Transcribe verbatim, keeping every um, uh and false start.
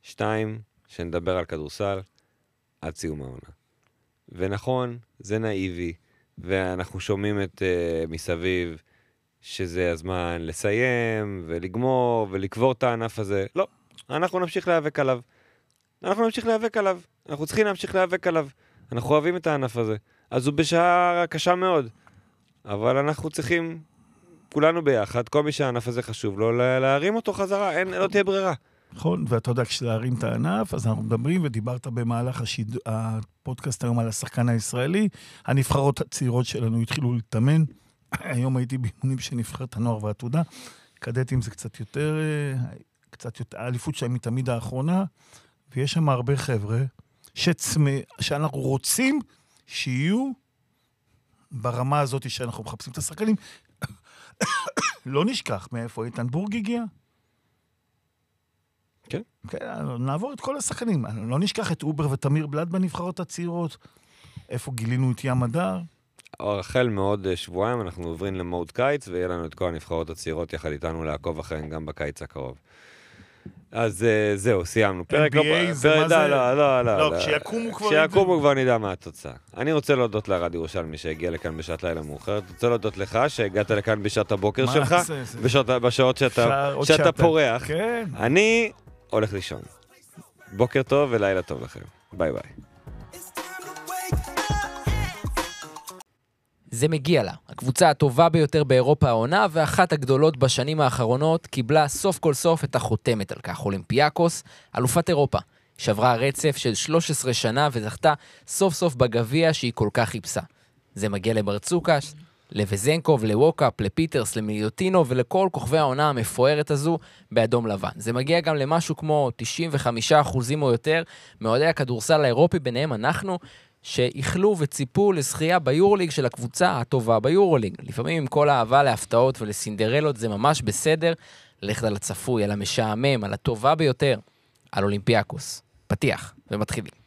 שתיים, שנדבר על כדורסל עד סיום העונה. ונכון, זה נאיבי, ואנחנו שומעים את uh, מסביב שזה הזמן לסיים ולגמור ולקבור את הענף הזה. לא, אנחנו נמשיך להיאבק עליו. אנחנו נמשיך להיאבק עליו. אנחנו צריכים להמשיך להיאבק עליו. אנחנו אוהבים את הענף הזה. אז הוא בשעה קשה מאוד. אבל אנחנו צריכים, כולנו ביחד, כל מי שהענף הזה חשוב לו, להרים אותו חזרה. אין, לא תהיה ברירה. נכון, ואתה יודע, כשלהרים את הענף, אז אנחנו מדברים, ודיברת במהלך השיד... הפודקאסט היום על השחקן הישראלי, הנבחרות הצעירות שלנו התחילו להתאמן, היום הייתי באימונים של נבחרת הנוער והעתודה, קדטים זה קצת יותר, קצת יותר, האליפות שלהם היא תמיד האחרונה, ויש שם הרבה חבר'ה, שצמא, שאנחנו רוצים שיהיו ברמה הזאת שאנחנו מחפשים את השחקנים, לא נשכח מאיפה איתן בורג הגיע, כן. כן, נעבור את כל השחקנים. לא נשכח את אובר ותמיר בלד בנבחרות הצעירות. איפה גילינו את ים הדר? החל מעוד שבועיים אנחנו עוברים למוד קיץ, ויהיה לנו את כל הנבחרות הצעירות יחד איתנו לעקוב אחריהן גם בקיץ הקרוב. אז זהו, סיימנו. פרק לא... לא, לא, לא. לא, כשיקומו כבר... כשיקומו כבר נדע מה התוצאה. אני רוצה להודות לרד ירושלמי שהגיע לכאן בשעת לילה מאוחרת. רוצה להודות לך שהגעת לכאן בשעת הבוקר שלך, בשעות שאתה פורח. אני הולך לישון. בוקר טוב ולילה טוב לכם. ביי ביי. זה מגיע לה. הקבוצה הטובה ביותר באירופה העונה, ואחת הגדולות בשנים האחרונות, קיבלה סוף כל סוף את החותמת על כך. אולימפיאקוס, אלופת אירופה, שברה רצף של שלוש עשרה שנה, וזכתה סוף סוף בגביע שהיא כל כך חיפשה. זה מגיע לברצוקס, לווזנקוב, לווקאפ, לפיטרס, למיליוטינו, ולכל כוכבי העונה המפוארת הזו באדום לבן. זה מגיע גם למשהו כמו תשעים וחמישה אחוזים או יותר, מאוהדי הכדורסל האירופי, ביניהם אנחנו, שהחלו וציפו לזכייה ביורוליג של הקבוצה הטובה ביורוליג. לפעמים עם כל האהבה להפתעות ולסינדרלות זה ממש בסדר, ללכת על הצפוי, על המשעמם, על הטובה ביותר, על אולימפיאקוס. פתיח, ומתחילים.